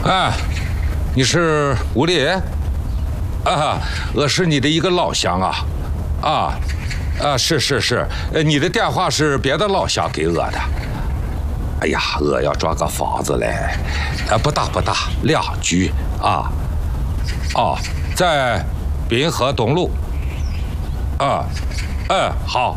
哎，你是吴烈？啊，我是你的一个老乡啊，是，你的电话是别的老乡给我的。哎呀，我要装个房子嘞，不大，2居啊，在滨河东路。好。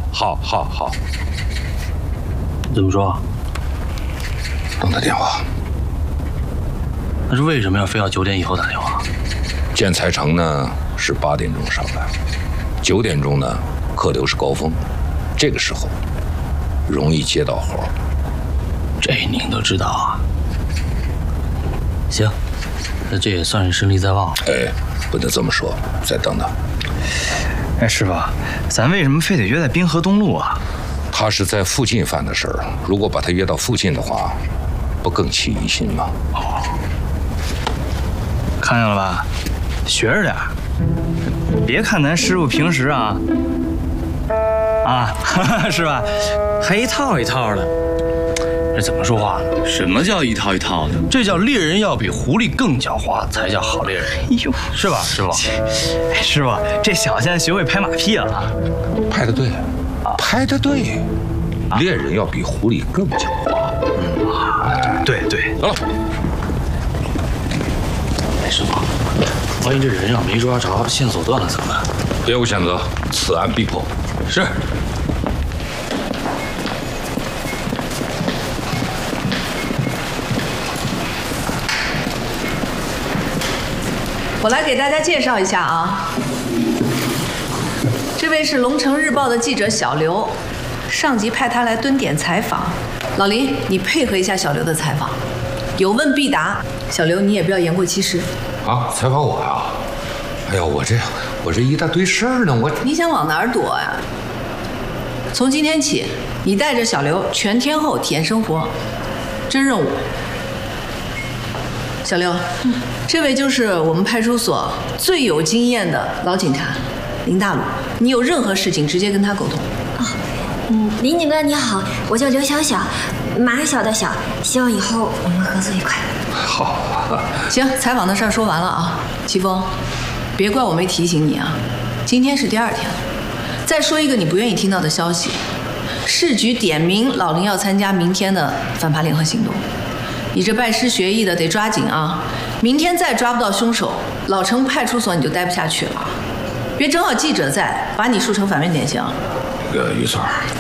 怎么说？ 等他电话。 那是为什么要非要9点以后打电话？ 建材城呢是8点钟上班，9点钟呢客流是高峰，这个时候容易接到活。 这您都知道啊？行，那这也算是胜利在望了。 哎，不能这么说，再等等。 哎，师傅，咱为什么非得约在滨河东路啊？ 他是在附近犯的事儿，如果把他约到附近的话，不更起疑心吗？ 哦，看见了吧，学着点儿。别看咱师傅平时是吧，还一套一套的。这怎么说话呢？ 什么叫一套一套的？这叫猎人要比狐狸更狡猾，才叫好猎人。 哎呦， 是吧，师傅？ 哎，师傅，这小子现在学会拍马屁了。 拍得对，拍得对。猎人要比狐狸更狡猾。 对。 走了。 哎，师傅，万一这人要没抓着，线索断了怎么办？ 别无选择，此案必破。 是。 我来给大家介绍一下啊，这位是龙城日报的记者小刘，上级派他来蹲点采访。老林，你配合一下小刘的采访，有问必答。小刘，你也不要言过其实。 啊，采访我呀？哎呀，我这一大堆事儿呢， 你想往哪儿躲呀？从今天起，你带着小刘全天候体验生活，这任务。小刘，这位就是我们派出所最有经验的老警察林大鲁，你有任何事情直接跟他沟通。 林警官你好，我叫刘小小，马小的小，希望以后我们合作愉快。 好。 行，采访的事儿说完了啊，齐峰，别怪我没提醒你啊，今天是第2天了。再说一个你不愿意听到的消息，市局点名老林要参加明天的反扒联合行动。你这拜师学艺的得抓紧啊！明天再抓不到凶手，老城派出所你就待不下去了。别正好记者在，把你树成反面典型。 于总，